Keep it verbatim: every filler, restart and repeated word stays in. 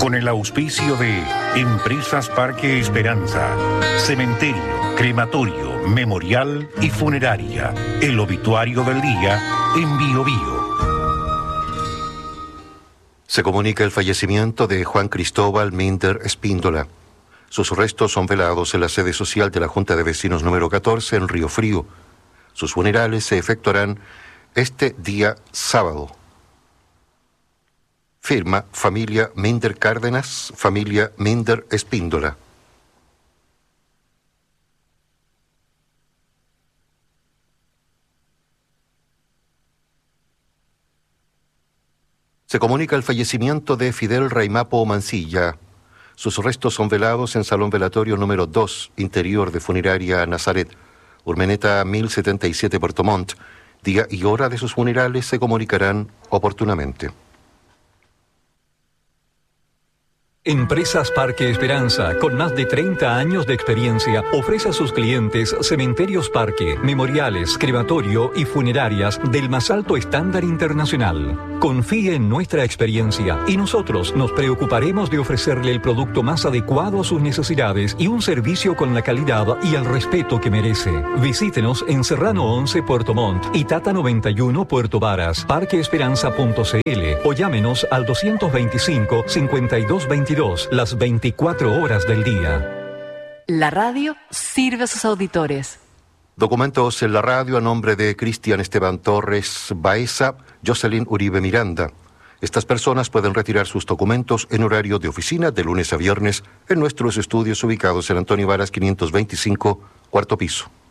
Con el auspicio de Empresas Parque Esperanza, Cementerio, Crematorio, Memorial y Funeraria. El obituario del día en Bio Bio. Se comunica el fallecimiento de Juan Cristóbal Minder Espíndola. Sus restos son velados en la sede social de la Junta de Vecinos número catorce en Río Frío. Sus funerales se efectuarán este día sábado. Firma familia Minder Cárdenas, familia Minder Espíndola. Se comunica el fallecimiento de Fidel Raimapo Mancilla. Sus restos son velados en Salón Velatorio número dos, interior de Funeraria Nazaret, Urmeneta mil setenta y siete, Puerto Montt. Día y hora de sus funerales se comunicarán oportunamente. Empresas Parque Esperanza, con más de treinta años de experiencia, ofrece a sus clientes cementerios parque, memoriales, crematorio y funerarias del más alto estándar internacional. Confíe en nuestra experiencia y nosotros nos preocuparemos de ofrecerle el producto más adecuado a sus necesidades y un servicio con la calidad y el respeto que merece. Visítenos en Serrano once, Puerto Montt y Tata noventa y uno, Puerto Varas, parque esperanza punto c l o llámenos al doscientos veinticinco, cincuenta y dos veintidós las veinticuatro horas del día. La radio sirve a sus auditores. Documentos en la radio a nombre de Cristian Esteban Torres Baeza, Jocelyn Uribe Miranda. Estas personas pueden retirar sus documentos en horario de oficina de lunes a viernes en nuestros estudios ubicados en Antonio Varas quinientos veinticinco, cuarto piso.